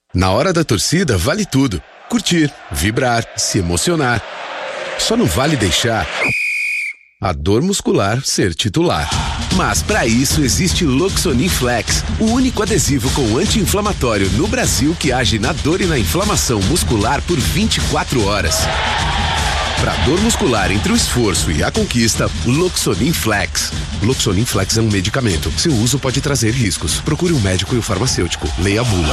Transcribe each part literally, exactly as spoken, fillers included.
Na hora da torcida, vale tudo. Curtir, vibrar, se emocionar. Só não vale deixar a dor muscular ser titular. Mas para isso existe Loxonin Flex, o único adesivo com anti-inflamatório no Brasil que age na dor e na inflamação muscular por vinte e quatro horas. Para dor muscular entre o esforço e a conquista, Loxonin Flex. Loxonin Flex é um medicamento. Seu uso pode trazer riscos. Procure um médico e o farmacêutico. Leia a bula.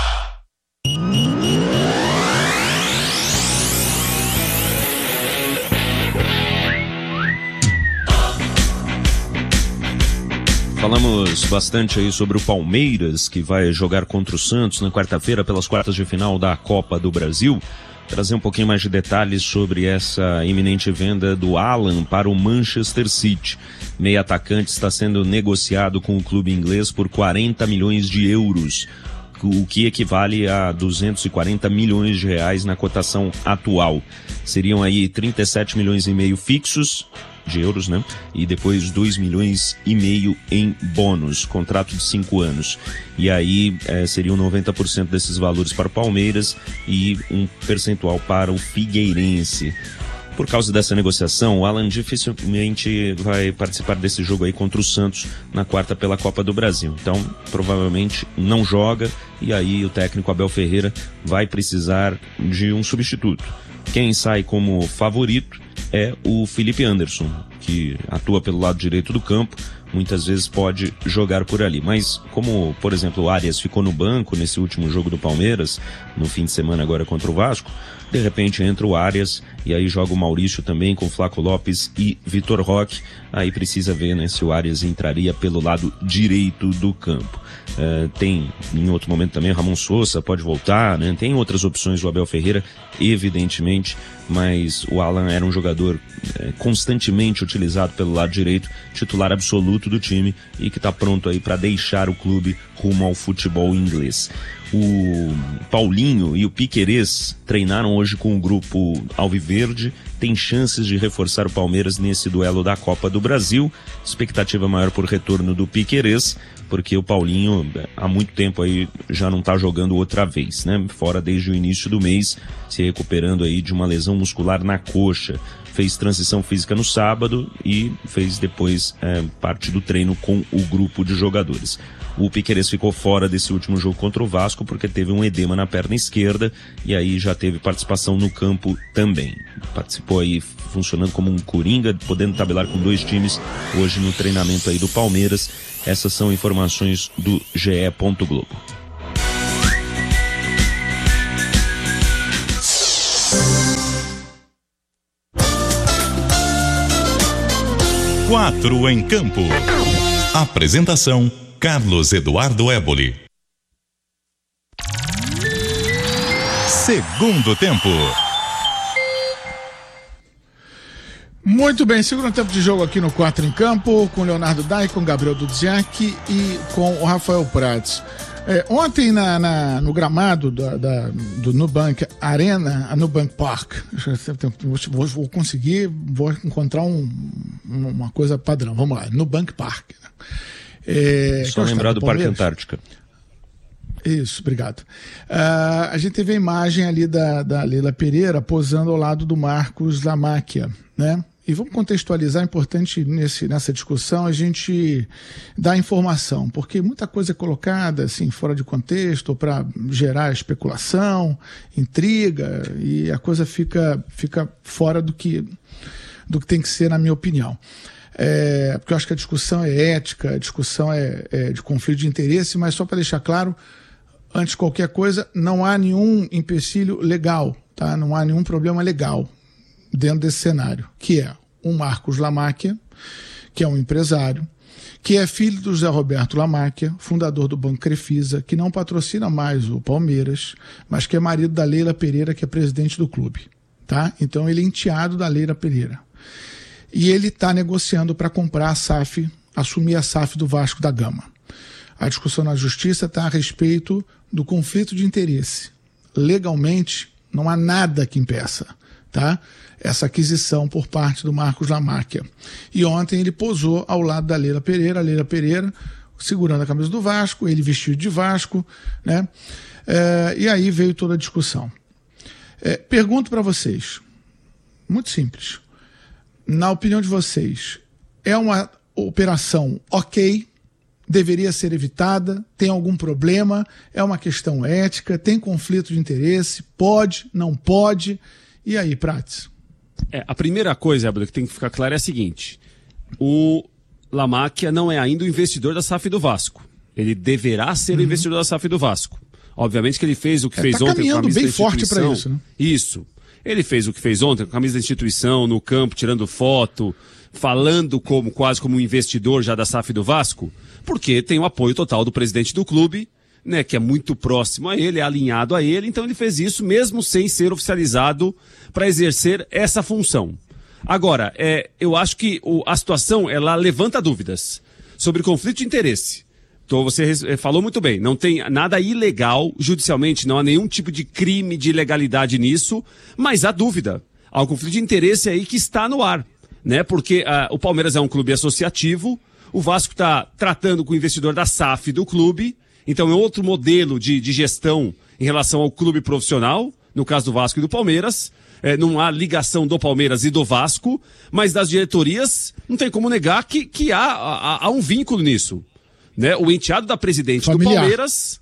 Falamos bastante aí sobre o Palmeiras, que vai jogar contra o Santos na quarta-feira pelas quartas de final da Copa do Brasil. Trazer um pouquinho mais de detalhes sobre essa iminente venda do Alan para o Manchester City. Meio atacante está sendo negociado com o clube inglês por quarenta milhões de euros, o que equivale a duzentos e quarenta milhões de reais na cotação atual. Seriam aí trinta e sete milhões e meio fixos de euros, né? E depois dois milhões e meio em bônus, contrato de cinco anos. E aí é, seriam noventa por cento desses valores para o Palmeiras e um percentual para o Figueirense. Por causa dessa negociação, o Alan dificilmente vai participar desse jogo aí contra o Santos na quarta pela Copa do Brasil. Então, provavelmente não joga e aí o técnico Abel Ferreira vai precisar de um substituto. Quem sai como favorito é o Felipe Anderson, que atua pelo lado direito do campo, muitas vezes pode jogar por ali. Mas como, por exemplo, o Arias ficou no banco nesse último jogo do Palmeiras, no fim de semana agora contra o Vasco, de repente entra o Arias e aí joga o Maurício também com Flaco Lopes e Vitor Roque. Aí precisa ver, né, se o Arias entraria pelo lado direito do campo. Uh, tem em outro momento também o Ramon Sousa pode voltar, né? Tem outras opções do Abel Ferreira, evidentemente, mas o Alan era um jogador é, constantemente utilizado pelo lado direito, titular absoluto do time e que está pronto aí para deixar o clube rumo ao futebol inglês. O Paulinho e o Piquerez treinaram hoje com o grupo Alviverde, tem chances de reforçar o Palmeiras nesse duelo da Copa do Brasil, expectativa maior por retorno do Piquerez, porque o Paulinho há muito tempo aí já não está jogando outra vez, né? Fora desde o início do mês, se recuperando aí de uma lesão muscular na coxa. Fez transição física no sábado e fez depois é, parte do treino com o grupo de jogadores. O Piquerez ficou fora desse último jogo contra o Vasco porque teve um edema na perna esquerda e aí já teve participação no campo também. Participou aí funcionando como um coringa, podendo tabelar com dois times hoje no treinamento aí do Palmeiras. Essas são informações do G E. Globo. Quatro em campo. Apresentação: Carlos Eduardo Éboli. Segundo tempo. Muito bem, segundo tempo de jogo aqui no Quatro em Campo, com Leonardo Dai, com Gabriel Dudziak e com o Rafael Prats. É, ontem na, na, no gramado da, da, do Nubank Arena, a Nubank Park, vou, vou conseguir, vou encontrar um, uma coisa padrão, vamos lá, Nubank Park. É, Só lembrar do Parque Antártica. Isso, obrigado. Uh, a gente teve a imagem ali da, da Leila Pereira posando ao lado do Marcos Lamáquia, né? E vamos contextualizar, é importante nesse, nessa discussão a gente dar informação, porque muita coisa é colocada assim, fora de contexto para gerar especulação, intriga, e a coisa fica, fica fora do que, do que tem que ser, na minha opinião. É, porque eu acho que a discussão é ética, a discussão é, é de conflito de interesse, mas só para deixar claro, antes de qualquer coisa, não há nenhum empecilho legal, tá? Não há nenhum problema legal dentro desse cenário, que é o Marcos Lamáquia, que é um empresário, que é filho do José Roberto Lamáquia, fundador do Banco Crefisa, que não patrocina mais o Palmeiras, mas que é marido da Leila Pereira, que é presidente do clube, tá? Então ele é enteado da Leila Pereira. E ele está negociando para comprar a S A F, assumir a S A F do Vasco da Gama. A discussão na justiça está a respeito do conflito de interesse. Legalmente, não há nada que impeça, tá? Essa aquisição por parte do Marcos Lamáquia. E ontem ele posou ao lado da Leila Pereira. A Leila Pereira, segurando a camisa do Vasco, ele vestido de Vasco, né? É, e aí veio toda a discussão. É, pergunto para vocês, muito simples, na opinião de vocês, é uma operação ok, deveria ser evitada, tem algum problema, é uma questão ética, tem conflito de interesse, pode, não pode, e aí, Prats? É, a primeira coisa, Ébola, que tem que ficar clara é a seguinte, o Lamacchia não é ainda o investidor da S A F do Vasco, ele deverá ser uhum. o investidor da S A F do Vasco. Obviamente que ele fez o que é, fez tá ontem com a camisa bem da forte para isso, né? Isso. Ele fez o que fez ontem com a camisa da instituição, no campo, tirando foto, falando como quase como um investidor já da S A F do Vasco, porque tem o apoio total do presidente do clube, né, que é muito próximo a ele, é alinhado a ele, então ele fez isso mesmo sem ser oficializado para exercer essa função. Agora, é, eu acho que o, a situação, ela levanta dúvidas sobre conflito de interesse. Então você falou muito bem, não tem nada ilegal judicialmente, não há nenhum tipo de crime de ilegalidade nisso, mas há dúvida, há um conflito de interesse aí que está no ar, né? Porque uh, o Palmeiras é um clube associativo, o Vasco está tratando com o investidor da S A F do clube, então é outro modelo de, de gestão em relação ao clube profissional, no caso do Vasco e do Palmeiras, é, não há ligação do Palmeiras e do Vasco, mas das diretorias não tem como negar que, que há, há, há um vínculo nisso. Né? O enteado da presidente Familiar. do Palmeiras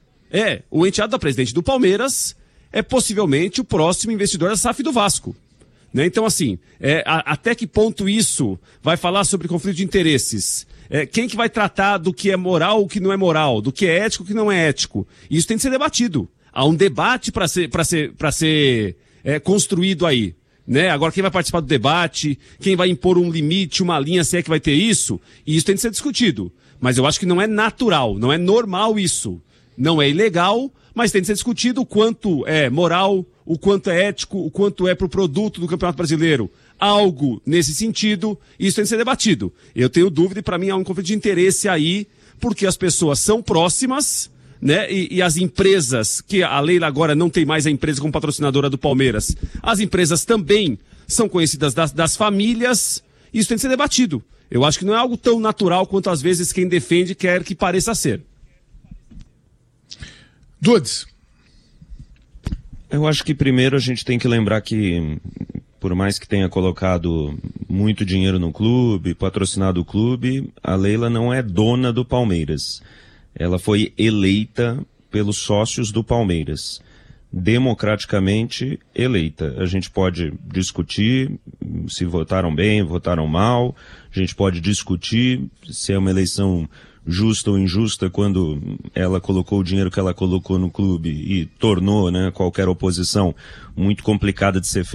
é, o enteado da presidente do Palmeiras é possivelmente o próximo investidor da S A F do Vasco. Né? Então, assim, é, a, até que ponto isso vai falar sobre conflito de interesses? É, quem que vai tratar do que é moral, o que não é moral, do que é ético, o que não é ético? Isso tem que ser debatido. Há um debate para ser, para ser, para ser é, construído aí. Né? Agora, quem vai participar do debate, quem vai impor um limite, uma linha, se é que vai ter isso, isso tem que ser discutido. Mas eu acho que não é natural, não é normal isso. Não é ilegal, mas tem que ser discutido o quanto é moral, o quanto é ético, o quanto é para o produto do Campeonato Brasileiro. Algo nesse sentido, isso tem que ser debatido. Eu tenho dúvida e para mim há um conflito de interesse aí, porque as pessoas são próximas, né? E, e as empresas, que a Leila agora não tem mais a empresa como patrocinadora do Palmeiras, as empresas também são conhecidas das, das famílias, isso tem que ser debatido. Eu acho que não é algo tão natural quanto às vezes quem defende quer que pareça ser. Dudes. Eu acho que primeiro a gente tem que lembrar que, por mais que tenha colocado muito dinheiro no clube, patrocinado o clube, a Leila não é dona do Palmeiras. Ela foi eleita pelos sócios do Palmeiras. Democraticamente eleita. A gente pode discutir se votaram bem, votaram mal, a gente pode discutir se é uma eleição justa ou injusta quando ela colocou o dinheiro que ela colocou no clube e tornou, né, qualquer oposição muito complicada de ser feita.